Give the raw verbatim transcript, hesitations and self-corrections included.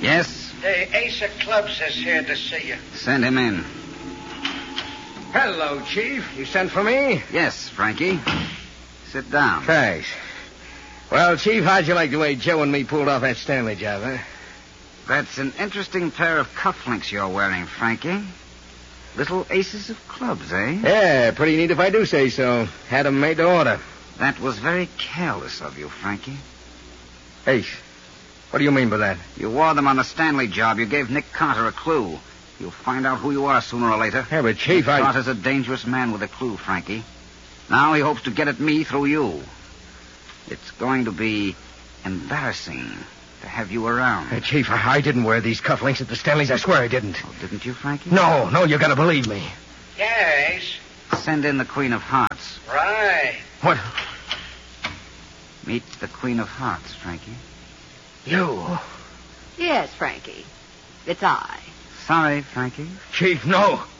Yes? The Ace of Clubs is here to see you. Send him in. Hello, Chief. You sent for me? Yes, Frankie. Sit down. Thanks. Well, Chief, how'd you like the way Joe and me pulled off that Stanley job, huh? That's an interesting pair of cufflinks you're wearing, Frankie. Little aces of clubs, eh? Yeah, pretty neat if I do say so. Had 'em made to order. That was very careless of you, Frankie. Ace, what do you mean by that? You wore them on the Stanley job. You gave Nick Carter a clue. You'll find out who you are sooner or later. Yeah, but Chief, Nick I... Carter's a dangerous man with a clue, Frankie. Now he hopes to get at me through you. It's going to be embarrassing to have you around. Hey, Chief, I, I didn't wear these cufflinks at the Stanleys. I swear I didn't. Oh, didn't you, Frankie? No, no, you gotta believe me. Yeah, Ace. Send in the Queen of Hearts. Right. What? Meet the Queen of Hearts, Frankie. You? Yes, Frankie. It's I. Sorry, Frankie. Chief, no.